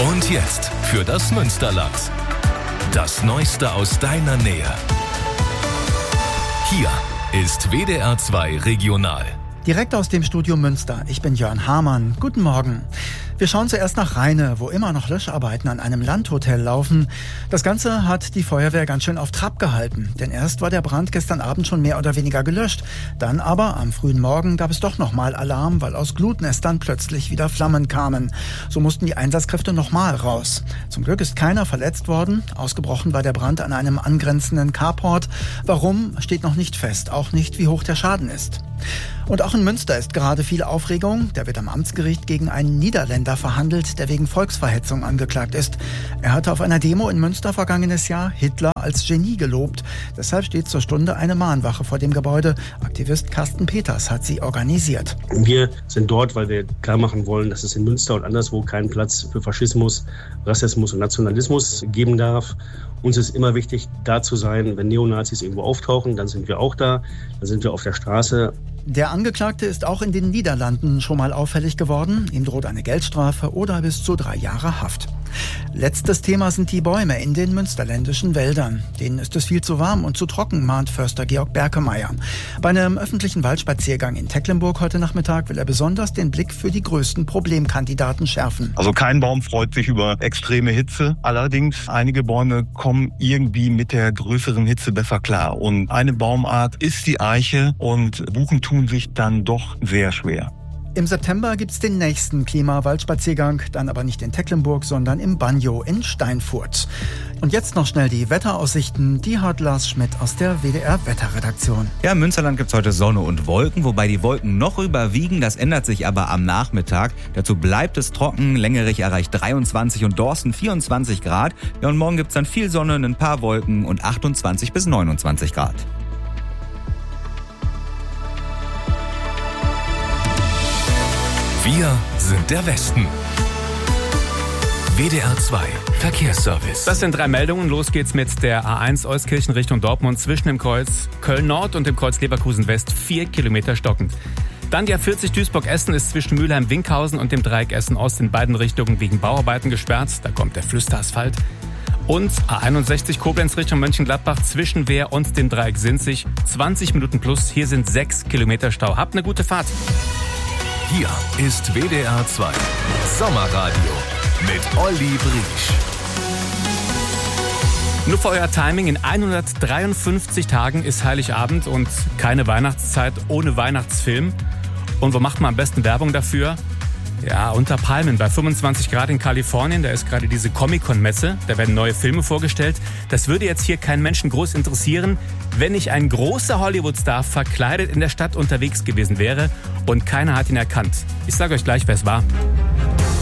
Und jetzt für das Münsterland. Das Neueste aus deiner Nähe. Hier ist WDR 2 Regional. Direkt aus dem Studio Münster. Ich bin Jörn Hamann. Guten Morgen. Wir schauen zuerst nach Rheine, wo immer noch Löscharbeiten an einem Landhotel laufen. Das Ganze hat die Feuerwehr ganz schön auf Trab gehalten. Denn erst war der Brand gestern Abend schon mehr oder weniger gelöscht. Dann aber am frühen Morgen gab es doch nochmal Alarm, weil aus Glutnestern plötzlich wieder Flammen kamen. So mussten die Einsatzkräfte nochmal raus. Zum Glück ist keiner verletzt worden. Ausgebrochen war der Brand an einem angrenzenden Carport. Warum, steht noch nicht fest. Auch nicht, wie hoch der Schaden ist. Und auch in Münster ist gerade viel Aufregung. Da wird am Amtsgericht gegen einen Niederländer verhandelt, der wegen Volksverhetzung angeklagt ist. Er hatte auf einer Demo in Münster vergangenes Jahr Hitler als Genie gelobt. Deshalb steht zur Stunde eine Mahnwache vor dem Gebäude. Aktivist Carsten Peters hat sie organisiert. Wir sind dort, weil wir klar machen wollen, dass es in Münster und anderswo keinen Platz für Faschismus, Rassismus und Nationalismus geben darf. Uns ist immer wichtig, da zu sein, wenn Neonazis irgendwo auftauchen, dann sind wir auch da, dann sind wir auf der Straße. Der Angeklagte ist auch in den Niederlanden schon mal auffällig geworden. Ihm droht eine Geldstrafe oder bis zu 3 Jahre Haft. Letztes Thema sind die Bäume in den münsterländischen Wäldern. Denen ist es viel zu warm und zu trocken, mahnt Förster Georg Berkemeyer. Bei einem öffentlichen Waldspaziergang in Tecklenburg heute Nachmittag will er besonders den Blick für die größten Problemkandidaten schärfen. Also kein Baum freut sich über extreme Hitze. Allerdings, einige Bäume kommen irgendwie mit der größeren Hitze besser klar. Und eine Baumart ist die Eiche und Buchen tun sich dann doch sehr schwer. Im September gibt's den nächsten Klimawaldspaziergang, dann aber nicht in Tecklenburg, sondern im Banjo in Steinfurt. Und jetzt noch schnell die Wetteraussichten, die hat Lars Schmidt aus der WDR-Wetterredaktion. Ja, im Münsterland gibt's heute Sonne und Wolken, wobei die Wolken noch überwiegen. Das ändert sich aber am Nachmittag. Dazu bleibt es trocken. Längerich erreicht 23 und Dorsten 24 Grad. Ja, und morgen gibt's dann viel Sonne, ein paar Wolken und 28 bis 29 Grad. Wir sind der Westen. WDR 2 Verkehrsservice. Das sind 3 Meldungen. Los geht's mit der A1 Euskirchen Richtung Dortmund zwischen dem Kreuz Köln-Nord und dem Kreuz Leverkusen-West 4 Kilometer stockend. Dann die A40 Duisburg-Essen ist zwischen Mülheim-Winkhausen und dem Dreieck Essen-Ost in beiden Richtungen wegen Bauarbeiten gesperrt. Da kommt der Flüsterasphalt. Und A61 Koblenz Richtung Mönchengladbach zwischen Wehr und dem Dreieck Sinzig 20 Minuten plus. Hier sind 6 Kilometer Stau. Habt eine gute Fahrt. Hier ist WDR 2 Sommerradio mit Olli Briesch. Nur für euer Timing, in 153 Tagen ist Heiligabend und keine Weihnachtszeit ohne Weihnachtsfilm. Und wo macht man am besten Werbung dafür? Ja, unter Palmen bei 25 Grad in Kalifornien, da ist gerade diese Comic-Con-Messe, da werden neue Filme vorgestellt. Das würde jetzt hier keinen Menschen groß interessieren, wenn nicht ein großer Hollywood-Star verkleidet in der Stadt unterwegs gewesen wäre und keiner hat ihn erkannt. Ich sage euch gleich, wer es war.